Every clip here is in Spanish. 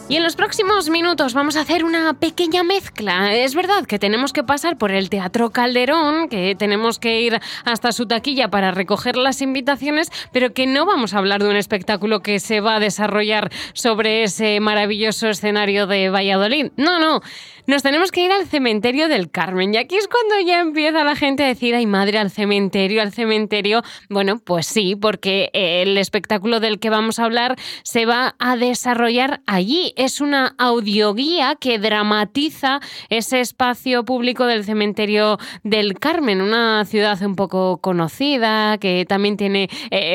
Y en los próximos minutos vamos a hacer una pequeña mezcla. Es verdad que tenemos que pasar por el Teatro Calderón, que tenemos que ir hasta su taquilla para recoger las invitaciones, pero que no vamos a hablar de un espectáculo que se va a desarrollar sobre ese maravilloso escenario de Valladolid. No. Nos tenemos que ir al cementerio del Carmen. Y aquí es cuando ya empieza la gente a decir, ay madre, al cementerio, al cementerio. Bueno, pues sí, porque el espectáculo del que vamos a hablar se va a desarrollar allí. Es una audioguía que dramatiza ese espacio público del cementerio del Carmen, una ciudad un poco conocida, que también tiene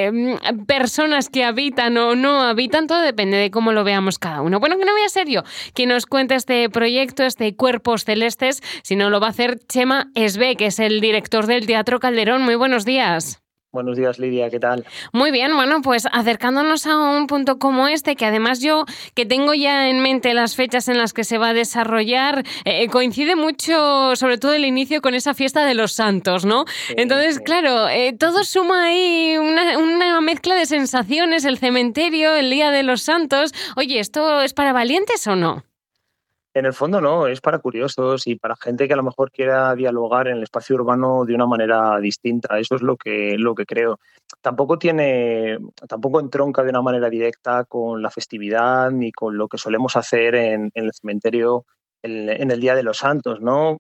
personas que habitan o no habitan, todo depende de cómo lo veamos cada uno. Bueno, que no voy a ser yo quien nos cuente este proyecto, de Cuerpos Celestes, si no lo va a hacer Chema Esbé, que es el director del Teatro Calderón. Muy buenos días. Buenos días, Lidia, ¿qué tal? Muy bien, bueno, pues acercándonos a un punto como este, que además yo, que tengo ya en mente las fechas en las que se va a desarrollar, coincide mucho, sobre todo el inicio, con esa fiesta de los santos, ¿no? Entonces, claro, todo suma ahí una mezcla de sensaciones, el cementerio, el Día de los Santos. Oye, ¿esto es para valientes o no? En el fondo no, es para curiosos y para gente que a lo mejor quiera dialogar en el espacio urbano de una manera distinta. Eso es lo que creo. Tampoco entronca de una manera directa con la festividad ni con lo que solemos hacer en el cementerio en el Día de los Santos, ¿no?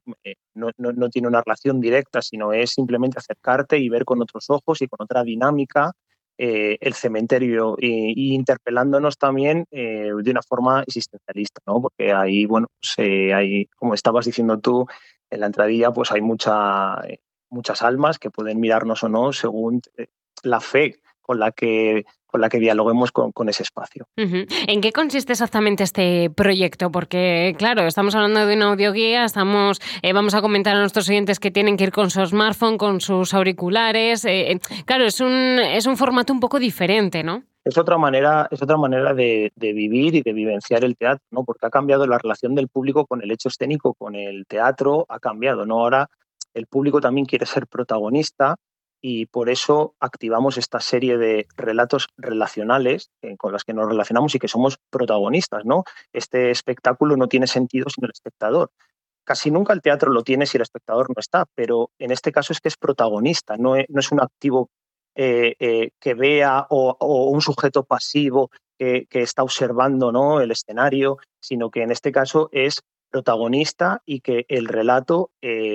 No tiene una relación directa, sino es simplemente acercarte y ver con otros ojos y con otra dinámica el cementerio y interpelándonos también de una forma existencialista, ¿no? Porque ahí, bueno, pues, hay, como estabas diciendo tú en la entradilla, pues hay muchas almas que pueden mirarnos o no según la fe con la que dialoguemos con ese espacio. Uh-huh. ¿En qué consiste exactamente este proyecto? Porque, claro, estamos hablando de una audioguía, vamos a comentar a nuestros oyentes que tienen que ir con su smartphone, con sus auriculares. Claro, es un formato un poco diferente, ¿no? Es otra manera de vivir y de vivenciar el teatro, ¿no? Porque ha cambiado la relación del público con el hecho escénico, con el teatro, ha cambiado, ¿no? Ahora el público también quiere ser protagonista y por eso activamos esta serie de relatos relacionales con los que nos relacionamos y que somos protagonistas, ¿no? Este espectáculo no tiene sentido sin el espectador. Casi nunca el teatro lo tiene si el espectador no está, pero en este caso es que es protagonista, no es un activo que vea o un sujeto pasivo que está observando, ¿no?, el escenario, sino que en este caso es protagonista y que el relato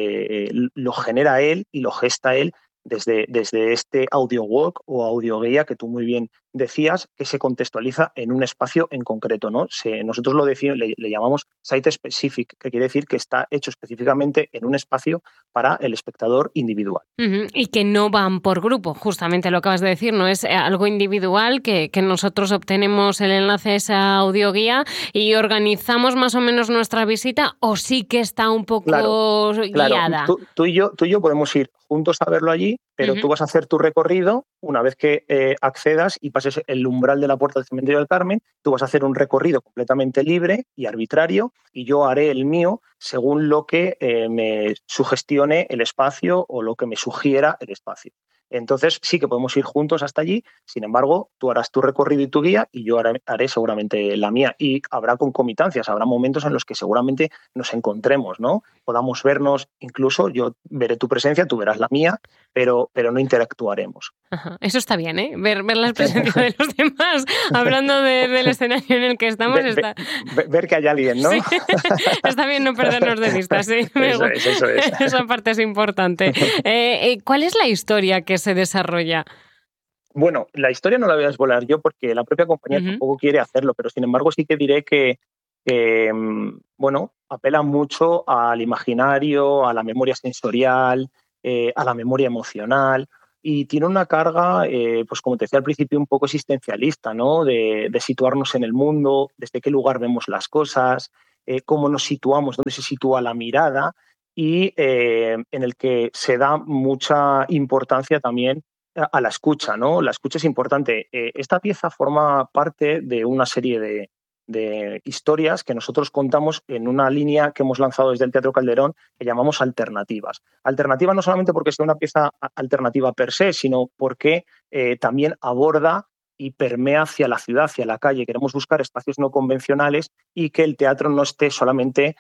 lo genera él y lo gesta él desde este audio walk o audioguía que tú muy bien decías, que se contextualiza en un espacio en concreto, ¿no? Nosotros le llamamos site specific, que quiere decir que está hecho específicamente en un espacio para el espectador individual. Uh-huh. Y que no van por grupo, justamente lo acabas de decir, no es algo individual, que nosotros obtenemos el enlace a esa audioguía y organizamos más o menos nuestra visita, o sí que está un poco guiada. Claro. Tú y yo podemos ir juntos a verlo allí, pero uh-huh. Tú vas a hacer tu recorrido una vez que accedas y pases el umbral de la puerta del cementerio del Carmen. Tú vas a hacer un recorrido completamente libre y arbitrario y yo haré el mío según lo que me sugestione el espacio o lo que me sugiera el espacio. Entonces sí que podemos ir juntos hasta allí, sin embargo, tú harás tu recorrido y tu guía y yo haré seguramente la mía. Y habrá concomitancias, habrá momentos en los que seguramente nos encontremos, ¿no? Podamos vernos, incluso yo veré tu presencia, tú verás la mía, pero no interactuaremos. Ajá. Eso está bien, ¿eh? Ver la presencia de los demás, hablando del escenario en el que estamos. Ver que hay alguien, ¿no? Sí. Está bien no perdernos de vista, sí. Eso es. Esa parte es importante. ¿Cuál es la historia que se desarrolla? Bueno, la historia no la voy a desvelar yo porque la propia compañía uh-huh. tampoco quiere hacerlo, pero sin embargo sí que diré que apela mucho al imaginario, a la memoria sensorial, a la memoria emocional y tiene una carga, pues como te decía al principio, un poco existencialista, ¿no? De situarnos en el mundo, desde qué lugar vemos las cosas, cómo nos situamos, dónde se sitúa la mirada y en el que se da mucha importancia también a la escucha, ¿no? La escucha es importante. Esta pieza forma parte de una serie de historias que nosotros contamos en una línea que hemos lanzado desde el Teatro Calderón que llamamos alternativas. Alternativa no solamente porque sea una pieza alternativa per se, sino porque también aborda y permea hacia la ciudad, hacia la calle. Queremos buscar espacios no convencionales y que el teatro no esté solamente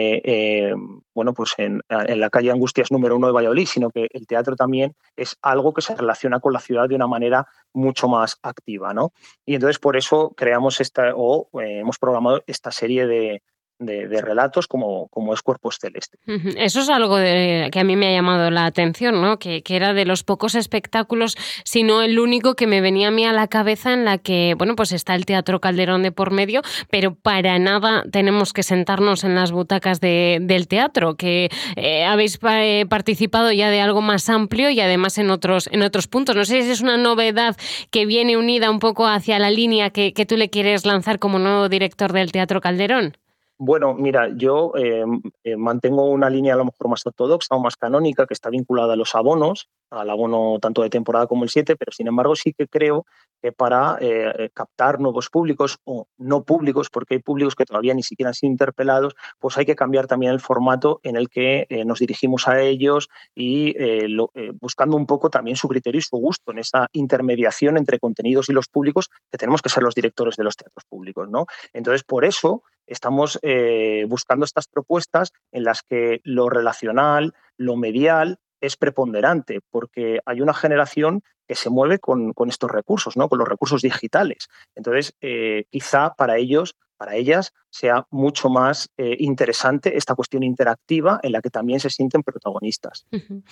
pues en la calle Angustias número 1 de Valladolid, sino que el teatro también es algo que se relaciona con la ciudad de una manera mucho más activa, ¿no? Y entonces por eso creamos hemos programado esta serie de relatos como es Cuerpos Celestes. Eso es algo que a mí me ha llamado la atención, ¿no? Que era de los pocos espectáculos, si no el único, que me venía a mí a la cabeza en la que, bueno, pues está el Teatro Calderón de por medio, pero para nada tenemos que sentarnos en las butacas del teatro, que habéis participado ya de algo más amplio y además en otros puntos. No sé si es una novedad que viene unida un poco hacia la línea que tú le quieres lanzar como nuevo director del Teatro Calderón. Bueno, mira, yo mantengo una línea a lo mejor más ortodoxa o más canónica que está vinculada a los abonos, al abono tanto de temporada como el 7, pero sin embargo sí que creo que para captar nuevos públicos o no públicos, porque hay públicos que todavía ni siquiera han sido interpelados, pues hay que cambiar también el formato en el que nos dirigimos a ellos y buscando un poco también su criterio y su gusto en esa intermediación entre contenidos y los públicos, que tenemos que ser los directores de los teatros públicos, ¿no? Entonces, por eso estamos buscando estas propuestas en las que lo relacional, lo medial, es preponderante, porque hay una generación que se mueve con estos recursos, ¿no? Con los recursos digitales. Entonces, quizá para ellos, para ellas, sea mucho más interesante esta cuestión interactiva en la que también se sienten protagonistas.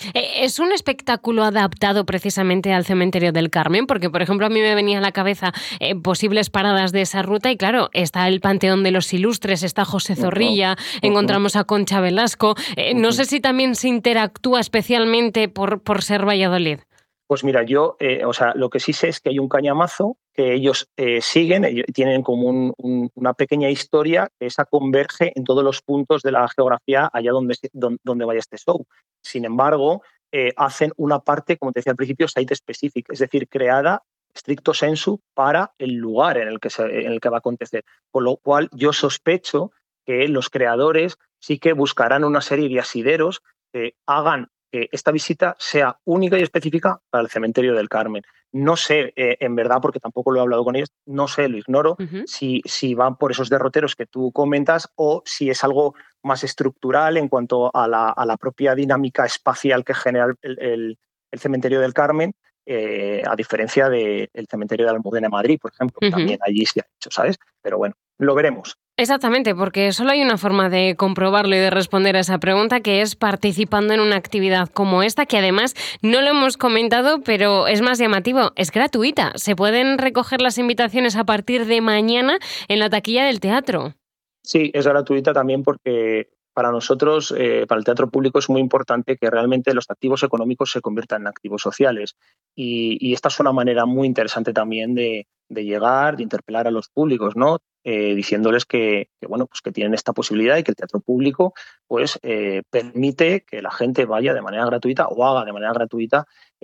¿Es un espectáculo adaptado precisamente al Cementerio del Carmen? Porque, por ejemplo, a mí me venía a la cabeza posibles paradas de esa ruta y, claro, está el Panteón de los Ilustres, está José Zorrilla, encontramos a Concha Velasco. No sé si también se interactúa especialmente por ser Valladolid. Pues mira, yo, lo que sí sé es que hay un cañamazo que ellos siguen, tienen como una pequeña historia que esa converge en todos los puntos de la geografía allá donde vaya este show. Sin embargo, hacen una parte, como te decía al principio, site specific, es decir, creada stricto sensu para el lugar en el que va a acontecer. Con lo cual, yo sospecho que los creadores sí que buscarán una serie de asideros que hagan que esta visita sea única y específica para el Cementerio del Carmen. No sé, en verdad, porque tampoco lo he hablado con ellos, no sé, lo ignoro, si van por esos derroteros que tú comentas o si es algo más estructural en cuanto a la propia dinámica espacial que genera el Cementerio del Carmen, a diferencia del Cementerio de la Almudena de Madrid, por ejemplo, que también allí se ha hecho, ¿sabes? Pero bueno, lo veremos. Exactamente, porque solo hay una forma de comprobarlo y de responder a esa pregunta, que es participando en una actividad como esta, que además no lo hemos comentado, pero es más llamativo, es gratuita. Se pueden recoger las invitaciones a partir de mañana en la taquilla del teatro. Sí, es gratuita también porque para nosotros, para el teatro público, es muy importante que realmente los activos económicos se conviertan en activos sociales. Y esta es una manera muy interesante también de llegar, de interpelar a los públicos, ¿no? Diciéndoles que tienen esta posibilidad y que el teatro público pues permite que la gente vaya de manera gratuita o haga de manera gratuita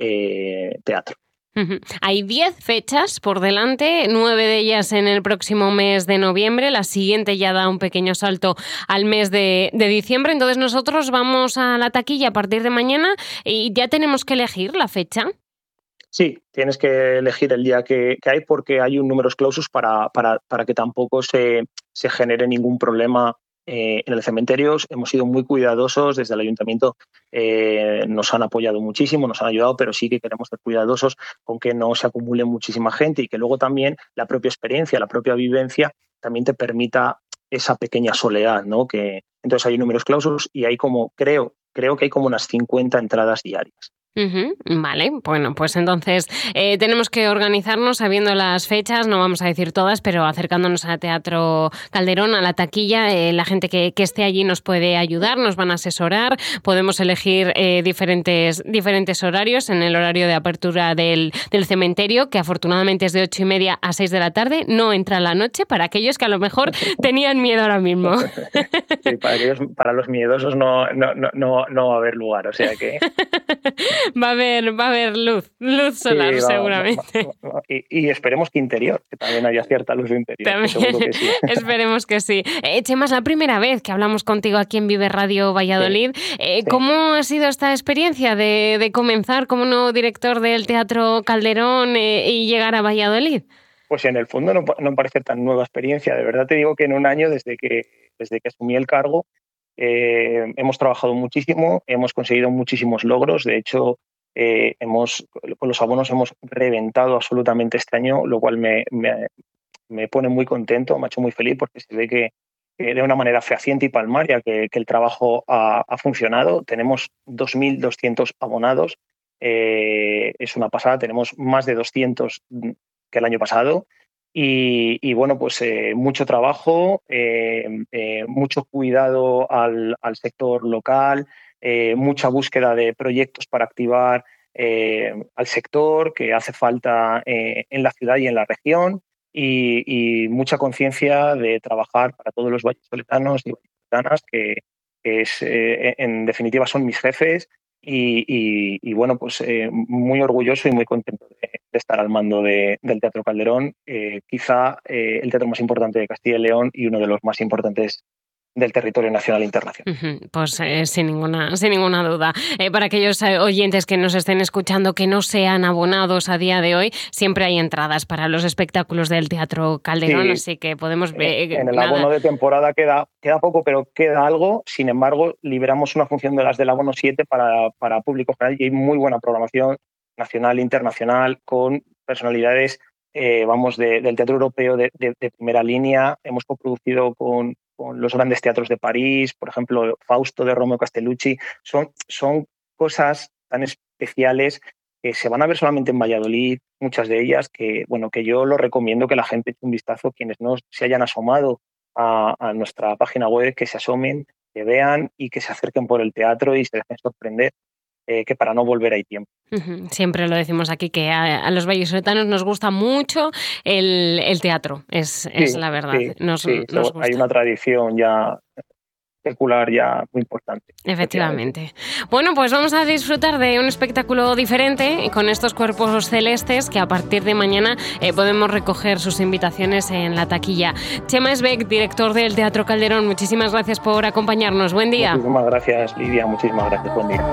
teatro. Hay 10 fechas por delante, 9 de ellas en el próximo mes de noviembre, la siguiente ya da un pequeño salto al mes de diciembre, entonces nosotros vamos a la taquilla a partir de mañana y ya tenemos que elegir la fecha. Sí, tienes que elegir el día que hay porque hay un numerus clausus para que tampoco se genere ningún problema en el cementerio. Hemos sido muy cuidadosos, desde el ayuntamiento nos han apoyado muchísimo, nos han ayudado, pero sí que queremos ser cuidadosos con que no se acumule muchísima gente y que luego también la propia experiencia, la propia vivencia también te permita esa pequeña soledad, ¿no? Entonces hay números clausus y hay creo que hay como unas 50 entradas diarias. Vale, bueno, pues entonces tenemos que organizarnos sabiendo las fechas, no vamos a decir todas, pero acercándonos al Teatro Calderón, a la taquilla, la gente que esté allí nos puede ayudar, nos van a asesorar, podemos elegir diferentes horarios en el horario de apertura del cementerio, que afortunadamente es de 8:30 a 6 de la tarde, no entra la noche, para aquellos que a lo mejor tenían miedo ahora mismo. Sí, para los miedosos no va a haber lugar, o sea que... Va a haber luz solar, Sí, seguramente. Y esperemos que interior, que también haya cierta luz interior. También, Seguro que sí. esperemos que sí. Chema, es la primera vez que hablamos contigo aquí en Vive Radio Valladolid. Sí. ¿Cómo ha sido esta experiencia de comenzar como nuevo director del Teatro Calderón y llegar a Valladolid? Pues en el fondo no parece tan nueva experiencia. De verdad te digo que en un año desde que asumí el cargo hemos trabajado muchísimo, hemos conseguido muchísimos logros. De hecho, con los abonos hemos reventado absolutamente este año, lo cual me pone muy contento, me ha hecho muy feliz porque se ve que de una manera fehaciente y palmaria que el trabajo ha funcionado. Tenemos 2.200 abonados, es una pasada, tenemos más de 200 que el año pasado. Y bueno, pues mucho trabajo, mucho cuidado al sector local, mucha búsqueda de proyectos para activar al sector que hace falta en la ciudad y en la región, y mucha conciencia de trabajar para todos los vallisoletanos y vallisoletanas, que en definitiva son mis jefes. Y bueno, pues muy orgulloso y muy contento de estar al mando del Teatro Calderón, quizá el teatro más importante de Castilla y León y uno de los más importantes del territorio nacional e internacional. Pues sin ninguna duda. Para aquellos oyentes que nos estén escuchando que no sean abonados a día de hoy, siempre hay entradas para los espectáculos del Teatro Calderón, sí. Así que podemos ver. En el abono de temporada queda poco, pero queda algo. Sin embargo, liberamos una función de las del abono 7 para público general, y hay muy buena programación nacional e internacional con personalidades del teatro europeo de primera línea. Hemos coproducido con los grandes teatros de París, por ejemplo, Fausto de Romeo Castellucci. Son cosas tan especiales que se van a ver solamente en Valladolid, muchas de ellas, que yo lo recomiendo que la gente eche un vistazo, quienes no se hayan asomado a nuestra página web, que se asomen, que vean y que se acerquen por el teatro y se dejen sorprender, que para no volver hay tiempo. Siempre lo decimos aquí, que a los vallisoletanos nos gusta mucho el teatro, es la verdad. Sí, nos gusta. Hay una tradición ya secular ya muy importante. Efectivamente. Bueno, pues vamos a disfrutar de un espectáculo diferente con estos cuerpos celestes, que a partir de mañana podemos recoger sus invitaciones en la taquilla. Chema Esbeck, director del Teatro Calderón, muchísimas gracias por acompañarnos. Buen día. Muchísimas gracias, Lidia. Muchísimas gracias. Buen día.